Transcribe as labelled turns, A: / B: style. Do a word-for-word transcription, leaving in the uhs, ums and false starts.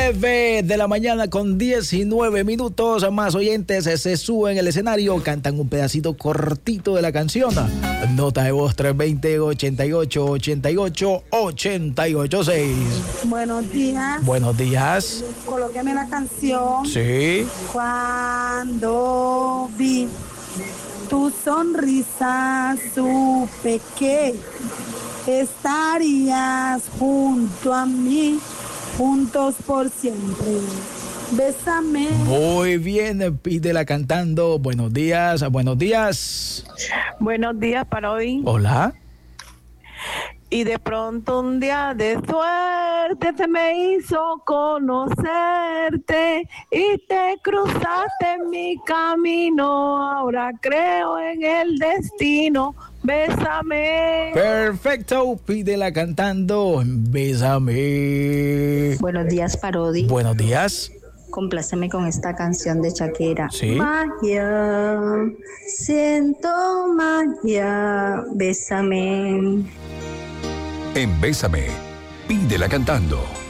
A: nueve de la mañana con diecinueve minutos. Más oyentes se suben al escenario, cantan un pedacito cortito de la canción. Nota de voz tres dos cero, ochenta y ocho, ochenta y ocho, ochenta y ocho seis.
B: Buenos días.
A: Buenos días.
B: Colóqueme la canción.
A: Sí.
B: Cuando vi tu sonrisa, supe que estarías junto a mí, juntos por siempre. Bésame.
A: Muy bien, pídela cantando. Buenos días, buenos días.
C: Buenos días, Parodi.
A: Hola.
C: Y de pronto un día de suerte se me hizo conocerte y te cruzaste en mi camino. Ahora creo en el destino. Bésame.
A: Perfecto, pídela cantando. Bésame.
D: Buenos días, Parodi.
A: Buenos días.
D: Compláceme con esta canción de Shakira.
A: Sí.
D: Magia, siento magia, bésame.
E: En Bésame, pídela cantando.